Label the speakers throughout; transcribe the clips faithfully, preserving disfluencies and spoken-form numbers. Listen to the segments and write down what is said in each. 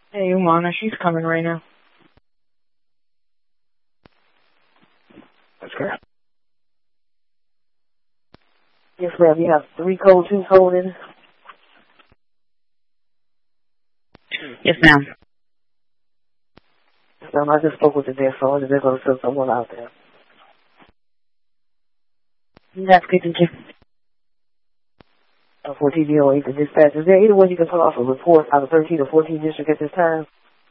Speaker 1: Hey, Umana, she's coming right now.
Speaker 2: That's correct.
Speaker 1: Yes, ma'am. You have three code twos holding.
Speaker 3: Yes, ma'am.
Speaker 1: Yes, ma'am. I just spoke with the desk, so they're going to send someone out there.
Speaker 3: That's good, thank you.
Speaker 1: Uh, for T V O eight, the dispatch. Is there either way you can pull off a report out of thirteen or fourteen district at this time?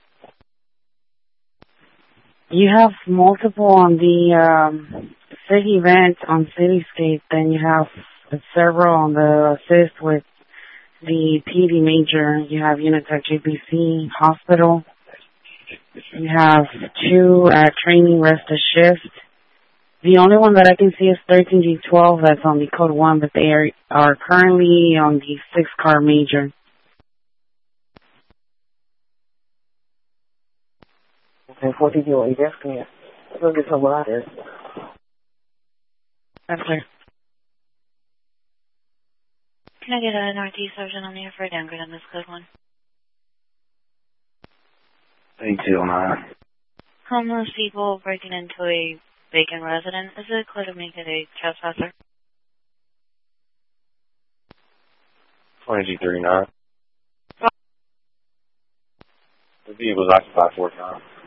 Speaker 3: You have multiple on the um, city event on Cityscape, then you have several on the assist with the P D major. You have Unitech J P C Hospital. You have two at training rest of shift. The only one that I can see is thirteen G twelve that's on the code one, but they are, are currently on the six car major.
Speaker 1: Okay, for T V O eight, that's clear. Let's go get someone out there.
Speaker 3: That's clear.
Speaker 4: Can I get a Northeast Sergeant on the air for a downgrade on this code one?
Speaker 2: eight two nine.
Speaker 4: Homeless people breaking into a vacant residence. Is it clear to make it a trespasser?
Speaker 2: twenty G thirty-nine. The vehicle's occupied four times.